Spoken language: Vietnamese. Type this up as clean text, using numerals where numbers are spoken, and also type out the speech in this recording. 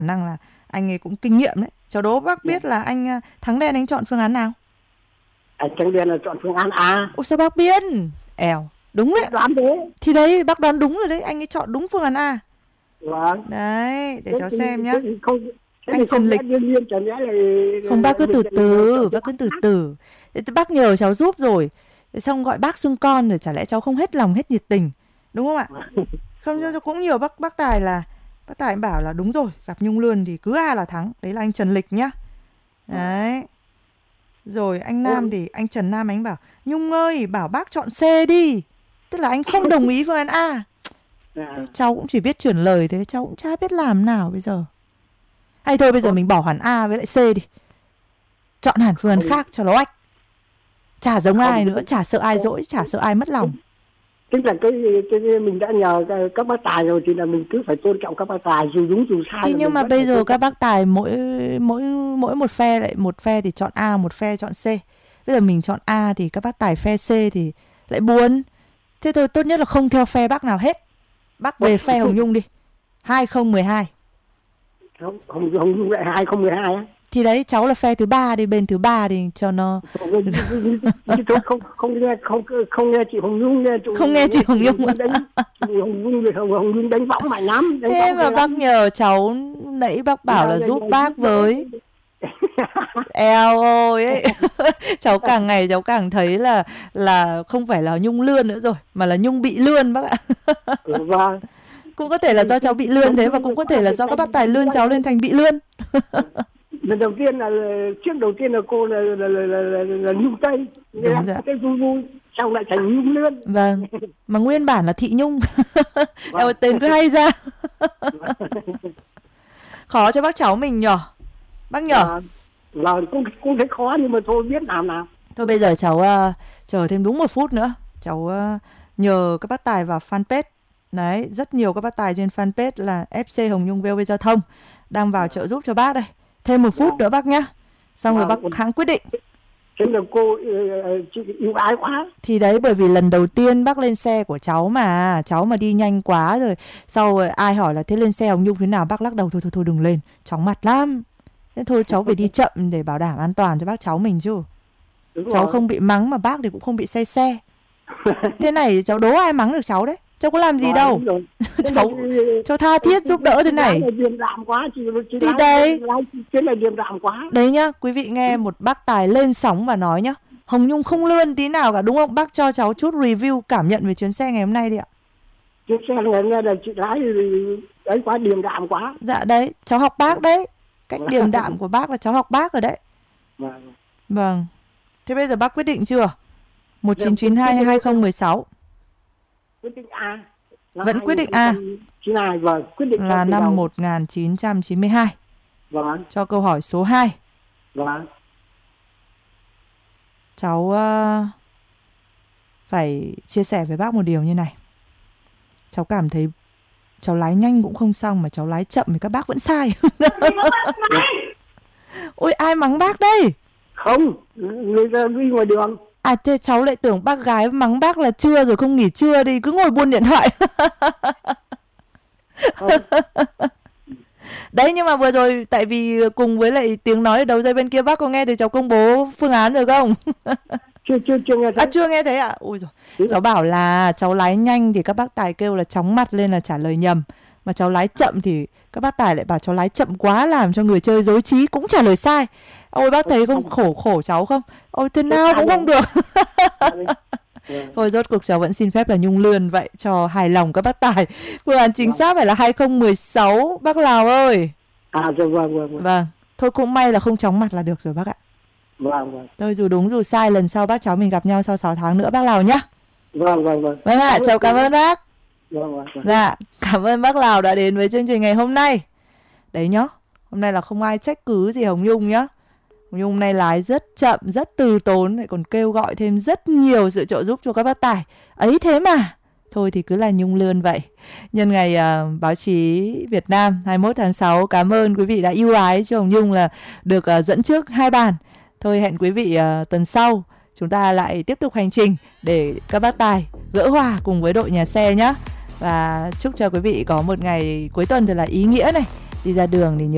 năng là anh ấy cũng kinh nghiệm đấy. Cháu đố bác biết là anh Thắng Đen anh chọn phương án nào? Anh Thắng Đen là chọn phương án A. Ôi sao bác biết? Èo, đúng đấy. Đoán thế. Thì đấy, bác đoán đúng rồi đấy, anh ấy chọn đúng phương án A. Vâng. Đấy, để cháu xem nhá. Anh Trần Lịch. Không, bác cứ từ từ, bác cứ từ từ. Bác nhờ cháu giúp rồi. Xong gọi bác xưng con rồi, chả lẽ cháu không hết lòng, hết nhiệt tình. Đúng không ạ? Không, cũng nhiều bác Tài là bác Tài bảo là đúng rồi, gặp Nhung Lươn thì cứ A là thắng. Đấy là anh Trần Lịch nhá. Đấy. Rồi anh Nam thì anh Trần Nam anh bảo Nhung ơi, bảo bác chọn C đi. Tức là anh không đồng ý phương án A. Cháu cũng chỉ biết chuyển lời thế, cháu cũng chả biết làm nào bây giờ. Hay thôi bây giờ mình bỏ hẳn A với lại C đi, chọn hẳn phương án khác cho nó oách. Chả giống ai nữa, chả sợ ai dỗi, chả sợ ai mất lòng. Tức là cái mình đã nhờ các bác Tài rồi thì là mình cứ phải tôn trọng các bác Tài, dù đúng dù sai. Thì nhưng mà bây giờ các bác Tài mỗi một phe lại, một phe thì chọn A, một phe chọn C. Bây giờ mình chọn A thì các bác Tài phe C thì lại buồn. Thế thôi, tốt nhất là không theo phe bác nào hết. Bác về phe Hồng Nhung đi. 2012. Hồng Nhung lại 2012 á. Thì đấy, cháu là phe thứ 3 đi, bên thứ 3 đi cho nó. Không nghe chị Hồng Nhung, không nghe chị Hồng Nhung. Hồng Nhung đánh võng mạnh lắm. Thế mà bác nhờ cháu nãy bác bảo là giúp bác với. Eo ơi ấy. Cháu càng ngày cháu càng thấy là không phải là Nhung lươn nữa rồi, mà là Nhung bị lươn bác ạ. Vâng. Cũng có thể là do cháu bị lươn thế, và cũng có thể là do các bác Tài lươn cháu lên thành bị lươn. Lần đầu tiên là trước đầu tiên là cô là Nhung Tây, cái vui sau lại thành Nhung Lươn. Vâng, mà nguyên bản là Thị Nhung. Vâng. Tên cứ hay ra. Khó cho bác cháu mình nhở, bác nhở? Là cũng thấy khó nhưng mà thôi biết làm nào. Thôi bây giờ cháu chờ thêm đúng 1 phút nữa, cháu nhờ các bác Tài vào fanpage. Đấy, rất nhiều các bác Tài trên fanpage là FC Hồng Nhung VOV Giao thông đang vào trợ giúp cho bác đây. Thêm 1 phút nữa bác nhá. Xong rồi bác hãng quyết định. Thế là cô chị yêu ái quá. Thì đấy, bởi vì lần đầu tiên bác lên xe của cháu mà, cháu mà đi nhanh quá rồi. Sau rồi ai hỏi là thế lên xe Hồng Nhung thế nào, bác lắc đầu thôi đừng lên, chóng mặt lắm. Thế thôi cháu phải đi chậm để bảo đảm an toàn cho bác cháu mình chứ. Cháu không bị mắng mà bác thì cũng không bị say xe. Thế này cháu đố ai mắng được cháu đấy. Cháu có làm gì đâu. cháu tha thiết giúp đỡ thế này. Thì đấy. Đấy nhá, quý vị nghe một bác Tài lên sóng và nói nhá, Hồng Nhung không lươn tí nào cả, đúng không? Bác cho cháu chút review cảm nhận về chuyến xe ngày hôm nay đi ạ. Chuyến xe ngày hôm nay là chị lái đấy quá điềm đạm quá. Dạ đấy, cháu học bác đấy. Cách điềm đạm của bác là cháu học bác rồi đấy. Vâng. Thế bây giờ bác quyết định chưa? 1992 hay 2016? Quyết định A. Vẫn quyết định A. Vâng, quyết định là năm 1992. Vâng. Cho câu hỏi số 2. Vâng. Cháu phải chia sẻ với bác một điều như này. Cháu cảm thấy cháu lái nhanh cũng không xong, mà cháu lái chậm thì các bác vẫn sai. Ôi ai mắng bác đây? Không, người ta đi ngoài đường. À thế cháu lại tưởng bác gái mắng bác là trưa rồi không nghỉ trưa đi, cứ ngồi buôn điện thoại. Đấy, nhưng mà vừa rồi tại vì cùng với lại tiếng nói ở đầu dây bên kia, bác có nghe thì cháu công bố phương án rồi không? Chưa nghe thấy. Chưa nghe thấy ạ? Ôi rồi. Cháu bảo là cháu lái nhanh thì các bác Tài kêu là chóng mặt lên là trả lời nhầm. Mà cháu lái chậm thì các bác Tài lại bảo cháu lái chậm quá làm cho người chơi rối trí, cũng trả lời sai. Ôi bác thấy không khổ cháu không? Ôi thế nào cũng không được. Thôi rốt cuộc cháu vẫn xin phép là Nhung lươn vậy cho hài lòng các bác Tài. Phương án chính xác phải là 2016 bác Lào ơi. Vâng. Vâng. Thôi cũng may là không chóng mặt là được rồi bác ạ. Vâng. Thôi dù đúng dù sai, lần sau bác cháu mình gặp nhau sau 6 tháng nữa bác Lào nhá. Vâng. Vâng ạ, cháu cảm ơn bác. Dạ, cảm ơn bác Lào đã đến với chương trình ngày hôm nay. Đấy nhá, hôm nay là không ai trách cứ gì Hồng Nhung nhá. Hồng Nhung hôm nay lái rất chậm, rất từ tốn, lại còn kêu gọi thêm rất nhiều sự trợ giúp cho các bác Tài. Ấy thế mà. Thôi thì cứ là Nhung lươn vậy. Nhân ngày báo chí Việt Nam 21 tháng 6, cảm ơn quý vị đã yêu ái cho Hồng Nhung là được dẫn trước 2 bàn. Thôi hẹn quý vị tuần sau chúng ta lại tiếp tục hành trình để các bác Tài gỡ hòa cùng với đội nhà xe nhé. Và chúc cho quý vị có một ngày cuối tuần thật là ý nghĩa này. Đi ra đường thì nhớ